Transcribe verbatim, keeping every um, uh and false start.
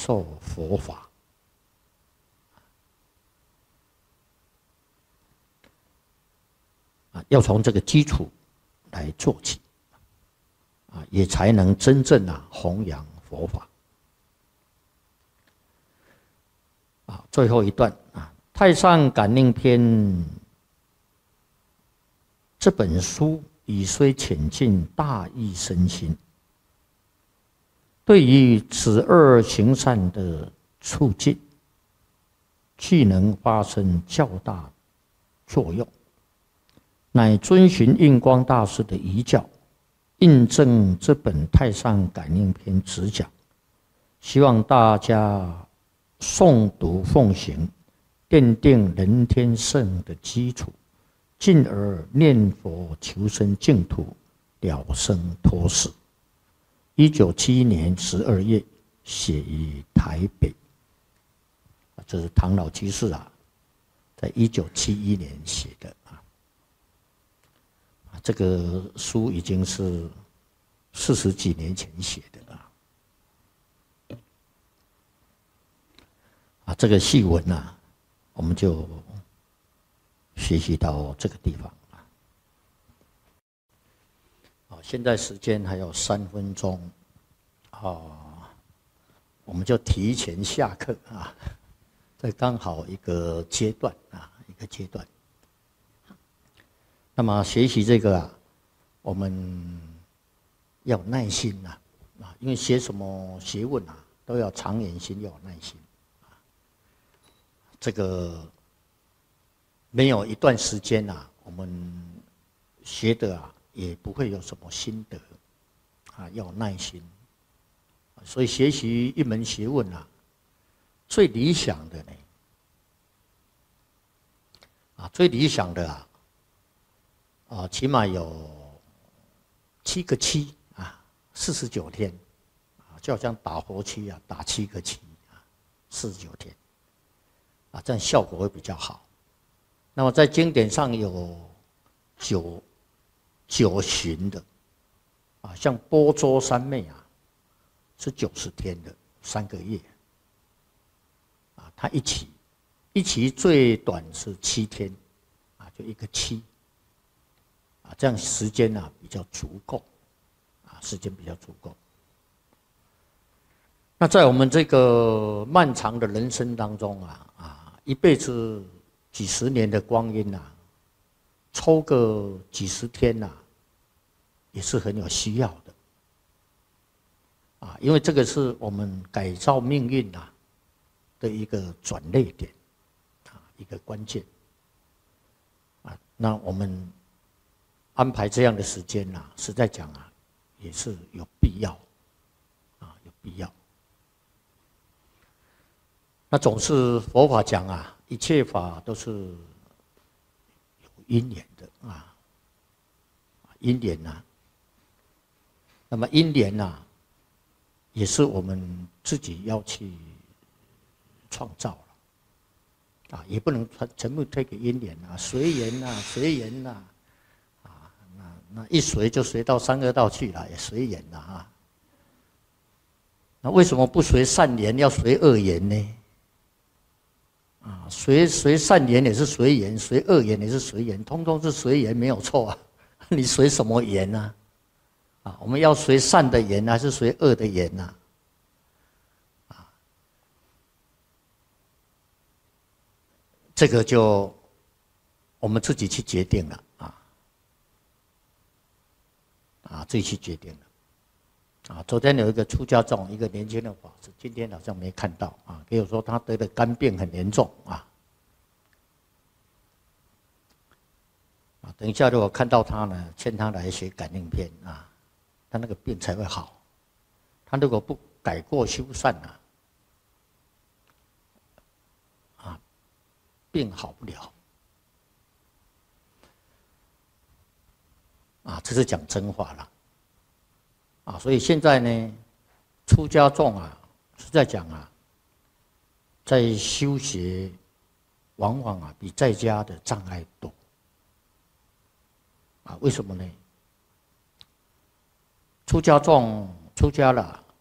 受佛法。啊，要从这个基础来做起，啊，也才能真正啊弘扬佛法。啊，最后一段啊，《太上感应篇》这本书已虽浅近，大义深心，对于此二行善的促进，具能发生较大作用。乃遵循印光大师的遗教，印证这本《太上感应篇》直讲，希望大家诵读奉行，奠定人天圣的基础，进而念佛求生净土，了生脱死。一九七一年十二月，写于台北。这是唐老居士啊，在一九七一年写的啊。这个书已经是四十几年前写的啊。啊，这个细文啊，我们就学习到这个地方啊。好，现在时间还有三分钟，啊，我们就提前下课啊。这刚好一个阶段啊，一个阶段。那么学习这个啊，我们要有耐心呐，啊，因为学什么学问啊，都要长远心，要有耐心啊。这个没有一段时间啊，我们学的啊，也不会有什么心得啊，要有耐心。所以学习一门学问啊，最理想的呢，啊，最理想的啊。啊，起码有七个七啊，四十九天啊，就好像打火漆啊，打七个七啊，四十九天啊，这样效果会比较好。那么在经典上有九九旬的啊，像波州三昧啊，是九十天的三个月啊，它一期一期最短是七天啊，就一个七。啊，这样时间啊比较足够，啊，时间比较足够。那在我们这个漫长的人生当中啊，啊，一辈子几十年的光阴啊，抽个几十天呐、啊，也是很有需要的。啊，因为这个是我们改造命运呐、啊、的一个转捩点，啊，一个关键。啊，那我们安排这样的时间呐、啊，实在讲啊，也是有必要，啊，有必要。那总是佛法讲啊，一切法都是有因缘的啊，因缘呐。那么因缘呐，也是我们自己要去创造了，啊，也不能全部推给因缘啊，随缘呐，随缘呐。那一随就随到三恶道去了，也随缘了啊。那为什么不随善缘，要随恶缘呢？啊，随随善缘也是随缘，随恶缘也是随缘，通通是随缘，没有错啊。你随什么缘呢？啊，我们要随善的缘还是随恶的缘呢？啊，这个就我们自己去决定了。啊，自己去决定了。啊，昨天有一个出家众，一个年轻的法师，今天好像没看到啊，给我说他得的肝病很严重啊。啊，等一下如果看到他呢，劝他来学感应篇啊，他那个病才会好。他如果不改过修善啊，啊，病好不了。啊，这是讲真话了，啊，所以现在呢，出家众啊是在讲啊，在修学，往往啊比在家的障碍多，啊，为什么呢？出家众出家了